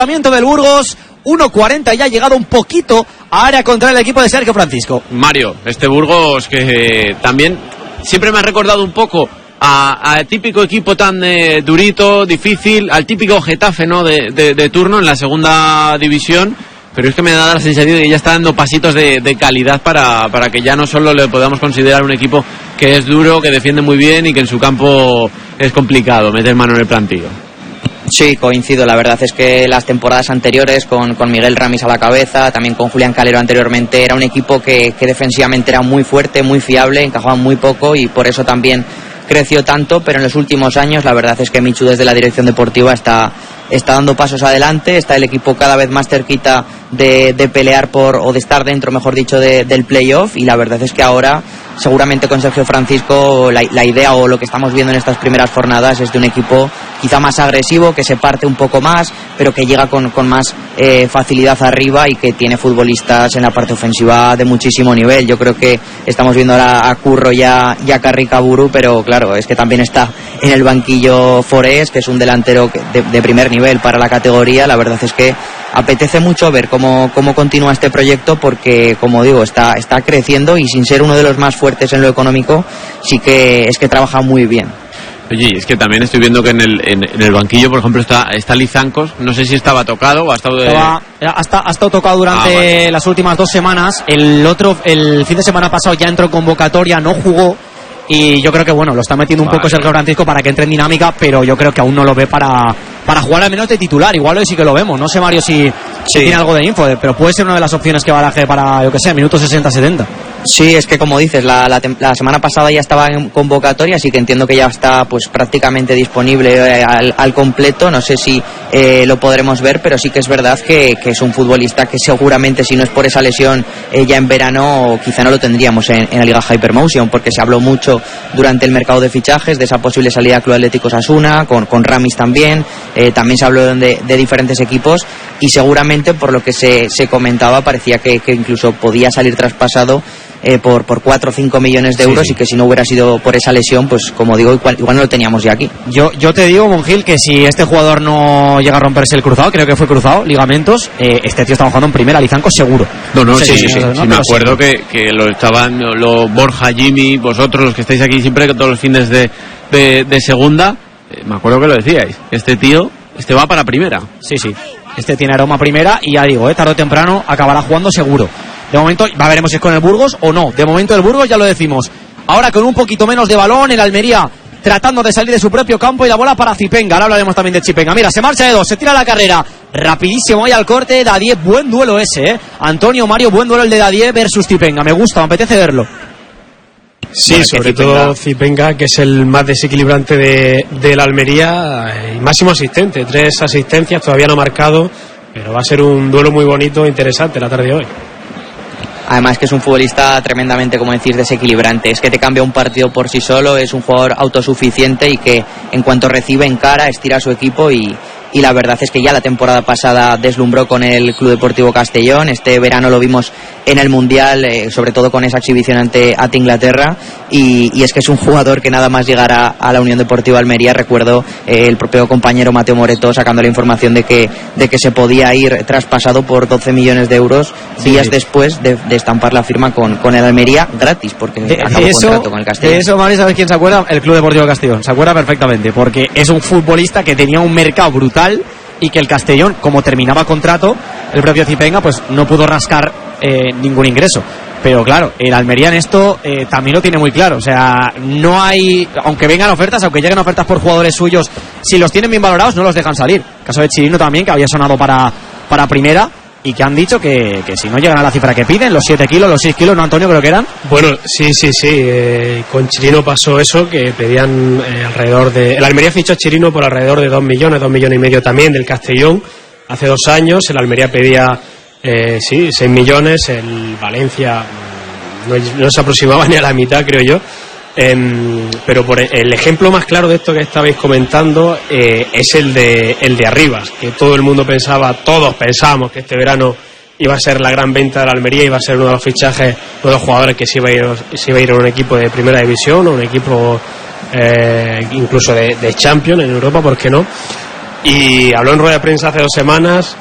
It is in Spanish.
Del Burgos, 1:40 y ha llegado un poquito a área contra el equipo de Sergio Francisco. Mario, este Burgos que también siempre me ha recordado un poco al típico equipo tan durito, difícil, al típico Getafe, ¿no? de turno en la segunda división, pero es que me da la sensación de que ya está dando pasitos de calidad para que ya no solo le podamos considerar un equipo que es duro, que defiende muy bien y que en su campo es complicado meter mano en el plantillo. Sí, coincido. La verdad es que las temporadas anteriores, con Miguel Ramis a la cabeza, también con Julián Calero anteriormente, era un equipo que defensivamente era muy fuerte, muy fiable, encajaba muy poco y por eso también creció tanto, pero en los últimos años la verdad es que Michu desde la dirección deportiva está dando pasos adelante, está el equipo cada vez más cerquita de pelear o de estar dentro, mejor dicho, del playoff, y la verdad es que ahora seguramente con Sergio Francisco la idea o lo que estamos viendo en estas primeras jornadas es de un equipo quizá más agresivo, que se parte un poco más, pero que llega con más facilidad arriba y que tiene futbolistas en la parte ofensiva de muchísimo nivel. Yo creo que estamos viendo ahora a Curro y a Carricaburu, pero claro, es que también está en el banquillo Forés, que es un delantero de primer nivel para la categoría. La verdad es que apetece mucho ver cómo continúa este proyecto, porque como digo, está creciendo y sin ser uno de los más fuertes en lo económico, sí que es que trabaja muy bien. Oye, es que también estoy viendo que en el banquillo, por ejemplo, está Lizancos. No sé si estaba tocado o ha estado ha estado tocado durante las últimas 2 semanas. El fin de semana pasado ya entró en convocatoria, no jugó. Y yo creo que lo está metiendo un poco Sergio Francisco para que entre en dinámica, pero yo creo que aún no lo ve para jugar al menos de titular. Igual hoy sí que lo vemos. No sé, Mario, si tiene algo de info, pero puede ser una de las opciones que baraje para, yo que sé, minutos 60-70. Sí, es que como dices, la semana pasada ya estaba en convocatoria, así que entiendo que ya está pues prácticamente disponible al completo. No sé si lo podremos ver, pero sí que es verdad que es un futbolista que seguramente, si no es por esa lesión ya en verano, quizá no lo tendríamos en la Liga Hypermotion, porque se habló mucho durante el mercado de fichajes de esa posible salida a Club Atlético Osasuna, con Ramis también se habló de diferentes equipos, y seguramente por lo que se comentaba parecía que incluso podía salir traspasado por 4 o 5 millones de euros, y que si no hubiera sido por esa lesión, pues como digo, igual no lo teníamos ya aquí. Yo te digo, Monjil, que si este jugador no llega a romperse el cruzado, creo que fue cruzado, ligamentos, este tío estaba jugando en primera, Lizancos seguro. Sí, me acuerdo que lo estaban Borja, Jimmy, vosotros los que estáis aquí siempre, todos los fines de segunda, me acuerdo que lo decíais, este tío va para primera. Sí, este tiene aroma primera, y ya digo, tarde o temprano acabará jugando seguro. De momento, veremos si es con el Burgos o no. De momento el Burgos ya lo decimos. Ahora con un poquito menos de balón, el Almería tratando de salir de su propio campo, y la bola para Zipenga. Ahora hablaremos también de Chipenga. Mira, se marcha de 2, se tira la carrera. Rapidísimo ahí al corte, Dadie, buen duelo ese, Antonio, Mario, buen duelo el de Dadie versus Zipenga. Me gusta, me apetece verlo. Sí, sobre todo Zipenga, que es el más desequilibrante de la Almería, y máximo asistente, 3 asistencias, todavía no ha marcado, pero va a ser un duelo muy bonito e interesante la tarde de hoy. Además que es un futbolista tremendamente, como decir, desequilibrante. Es que te cambia un partido por sí solo, es un jugador autosuficiente y que en cuanto recibe encara, estira a su equipo, y la verdad es que ya la temporada pasada deslumbró con el Club Deportivo Castellón. Este verano lo vimos en el Mundial, sobre todo con esa exhibición ante Inglaterra, y es que es un jugador que nada más llegar a la Unión Deportiva Almería, recuerdo el propio compañero Mateo Moreto sacando la información de que se podía ir traspasado por 12 millones de euros días después de estampar la firma con el Almería gratis, porque acabó contrato con el Castellón. De eso, Mario, ¿sabes quién se acuerda? El Club Deportivo Castellón, se acuerda perfectamente, porque es un futbolista que tenía un mercado brutal, y que el Castellón, como terminaba contrato, el propio Zipenga pues no pudo rascar ningún ingreso. Pero claro, el Almería en esto también lo tiene muy claro. O sea, no hay, aunque vengan ofertas, aunque lleguen ofertas por jugadores suyos, si los tienen bien valorados no los dejan salir. Caso de Chirino también, que había sonado para primera, y que han dicho que si no llegan a la cifra que piden, los 7 kilos, los 6 kilos, ¿no, Antonio? Creo que eran. Bueno, sí. Con Chirino pasó eso, que pedían alrededor de... El Almería fichó a Chirino por alrededor de 2 millones, 2 millones y medio también del Castellón. Hace 2 años el Almería pedía 6 millones, el Valencia no se aproximaba ni a la mitad, creo yo. Pero por el ejemplo más claro de esto que estabais comentando es el de Arribas, que todos pensábamos que este verano iba a ser la gran venta de la Almería, iba a ser uno de los fichajes, uno de los jugadores que se iba a ir a un equipo de primera división, o un equipo incluso de Champions en Europa, ¿por qué no? Y habló en rueda de prensa hace 2 semanas